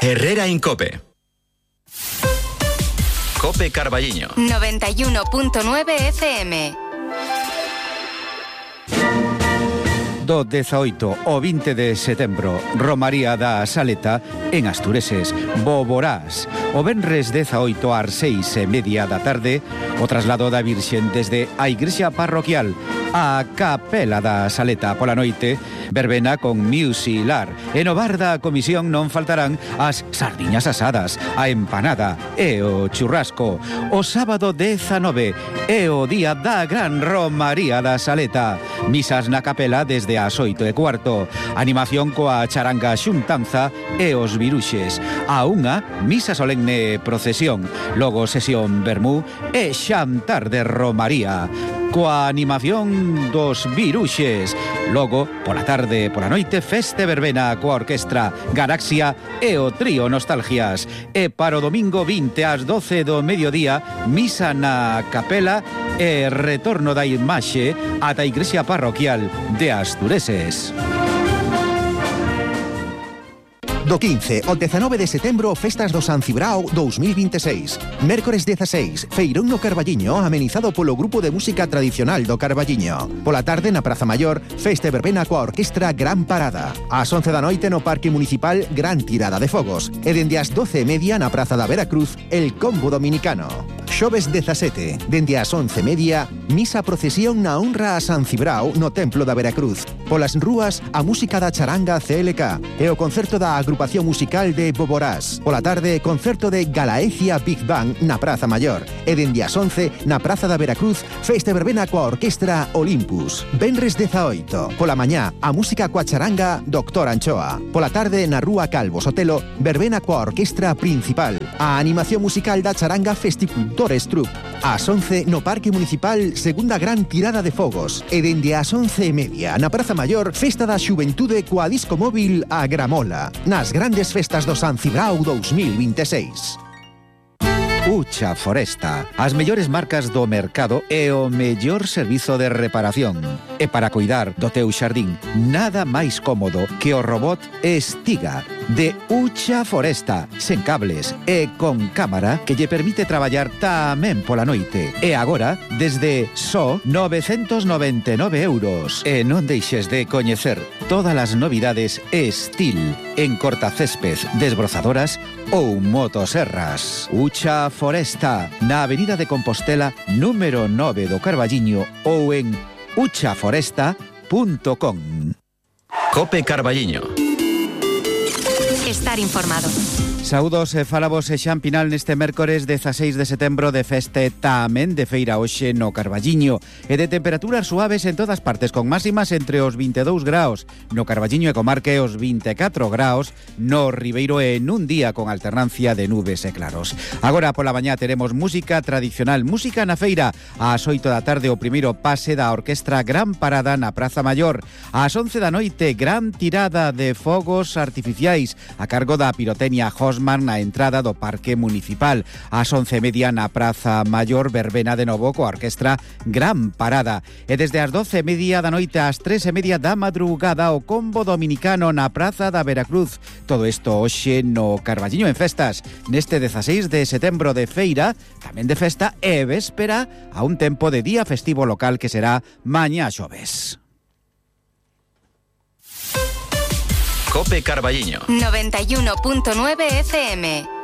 Herrera Incope. Cope Carballiño. 91.9 FM. Do 18 o 20 de setembro, Romaría da Saleta en Astureses, Boborás. O venres 18 ás 6:30 da tarde, o traslado da Virxen desde a Igrexa Parroquial a Capela da Saleta pola noite, verbena con musilar. E no bar da comisión non faltarán as sardiñas asadas, a empanada e o churrasco. O sábado 19 é o día da Gran Romaría da Saleta. Misas na capela desde as 8:15. Animación coa charanga xuntanza e os viruxes. A unha, misa solemne e procesión. Logo sesión vermú e xantar de Romaría. Coa animación dos viruxes. Logo, pola tarde e pola noite, feste verbena coa orquestra Galaxia e o trío Nostalgias. E para o domingo 20 ás 12 do mediodía, misa na capela e retorno da imaxe ata a Igrexa Parroquial de Astureses. Do 15 ao 19 de setembro, Festas do San Cibrao 2026. Mércores 16, Feirón no Carballiño, amenizado polo grupo de música tradicional do Carballiño. Pola tarde, na Praza Maior, feste verbena coa orquestra Gran Parada. Ás 11 da noite, no Parque Municipal, gran tirada de fogos. E dende as 12:30, na Praza da Veracruz, el Combo Dominicano. Xoves 17, dende as 11:30, misa procesión na honra a San Cibrao no Templo da Veracruz. Polas rúas, a música da charanga CLK e o concerto da agrupación musical de Boborás. Pola tarde, concerto de Galaecia Big Bang na Praza Maior. E dende as 11, na Praza da Veracruz, feste verbena coa orquestra Olympus. Venres 18, pola mañá, a música coa charanga Doctor Anchoa. Pola tarde, na Rúa Calvo Sotelo, verbena coa orquestra principal. A animación musical da charanga Festicultores Troup. Ás 11, no Parque Municipal, segunda gran tirada de fogos. E dende as 11:30, na Praza Maior, festa da xuventude coa disco móvil a Gramola. Nas grandes festas do San Cibrao 2026. Ucha Foresta, as mellores marcas do mercado e o mellor servizo de reparación. E para cuidar do teu xardín, nada máis cómodo que o robot Estiga de Ucha Foresta, sen cables e con cámara que lle permite traballar tamén pola noite. E agora, desde só 999 euros. E non deixes de coñecer todas as novidades Estil en cortacésped, desbrozadoras ou motoserras. Ucha Foresta, na Avenida de Compostela, número 9 do Carballiño ou en uchaforesta.com. Cope Carballiño. Estar informado. Saúdos e falabos e Xan Pinal neste mércores 16 de setembro de feste tamén de feira hoxe no Carballiño e de temperaturas suaves en todas partes con máximas entre os 22 graus no Carballiño e comarca os 24 graus no Ribeiro en un día con alternancia de nubes e claros. Agora pola mañá teremos música tradicional, música na feira. Ás 8 da tarde o primeiro pase da orquestra Gran Parada na Praza Maior. Ás 11 da noite gran tirada de fogos artificiais a cargo da pirotecnia Hosman na entrada do Parque Municipal. Ás 11:30 na Praza Maior, verbena de novo coa orquestra Gran Parada. E desde as 12:30 da noite ás 3:30 da madrugada o Combo Dominicano na Praza da Veracruz. Todo isto hoxe no Carballiño en festas. Neste 16 de setembro de feira, tamén de festa e véspera a un tempo de día festivo local que será mañá xoves. Cope Carballiño. 91.9 FM.